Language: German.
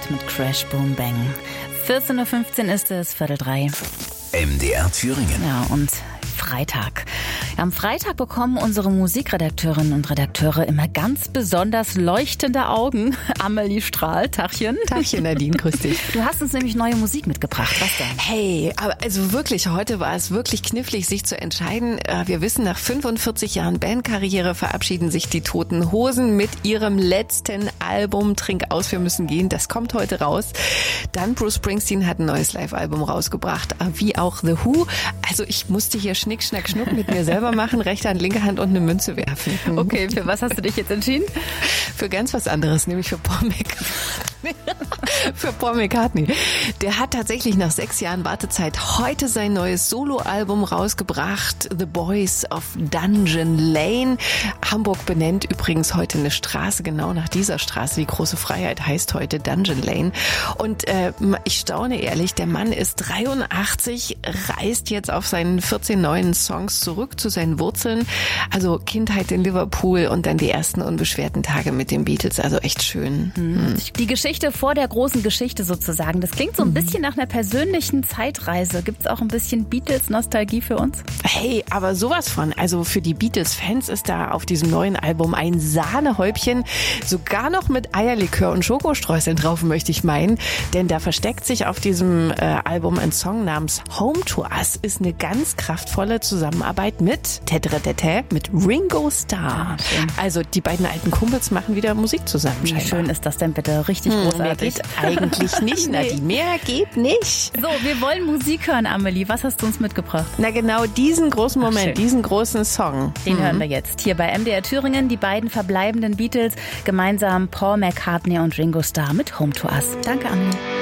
Zeit mit Crash Boom Bang. 14.15 Uhr ist es, 14:45. MDR Thüringen. Ja, und Freitag. Am Freitag bekommen unsere Musikredakteurinnen und Redakteure immer ganz besonders leuchtende Augen. Amelie Strahl, Tachchen. Tachchen, Nadine, grüß dich. Du hast uns nämlich neue Musik mitgebracht. Was denn? Hey, aber also wirklich, heute war es wirklich knifflig, sich zu entscheiden. Wir wissen, nach 45 Jahren Bandkarriere verabschieden sich die Toten Hosen mit ihrem letzten Album Trink aus, wir müssen gehen. Das kommt heute raus. Dann Bruce Springsteen hat ein neues Live-Album rausgebracht, wie auch The Who. Also ich musste hier Schnick, Schnack, Schnuck mit mir selber machen, rechte Hand, linke Hand und eine Münze werfen. Okay, für was hast du dich jetzt entschieden? Für ganz was anderes, nämlich für Paul McCartney. Für Paul McCartney. Der hat tatsächlich nach 6 Jahren Wartezeit heute sein neues Soloalbum rausgebracht, The Boys of Dungeon Lane. Hamburg benennt übrigens heute eine Straße genau nach dieser Straße. Die große Freiheit heißt heute Dungeon Lane. Und ich staune ehrlich, der Mann ist 83, reist jetzt auf seinen 14 neuen Songs zurück zu seinen Wurzeln. Also Kindheit in Liverpool und dann die ersten unbeschwerten Tage mit den Beatles. Also echt schön. Die Geschichte vor der großen Geschichte sozusagen. Das klingt so ein bisschen nach einer persönlichen Zeitreise. Gibt es auch ein bisschen Beatles-Nostalgie für uns? Hey, aber sowas von. Also für die Beatles-Fans ist da auf diesem neuen Album ein Sahnehäubchen. Sogar noch mit Eierlikör und Schokostreuseln drauf, möchte ich meinen. Denn da versteckt sich auf diesem Album ein Song namens Home to Us. Ist eine ganz kraftvolle Zusammenarbeit mit mit Ringo Starr. Also die beiden alten Kumpels machen wieder Musik zusammen. Wie schön ist das denn bitte? Richtig großartig. Mehr geht eigentlich nicht, Nadine. Mehr geht nicht. So, wir wollen Musik hören, Amelie. Was hast du uns mitgebracht? Na genau, diesen großen Moment, diesen großen Song. Den hören wir jetzt hier bei MDR Thüringen. Die beiden verbleibenden Beatles, gemeinsam Paul McCartney und Ringo Starr mit Home to Us. Danke, Amelie.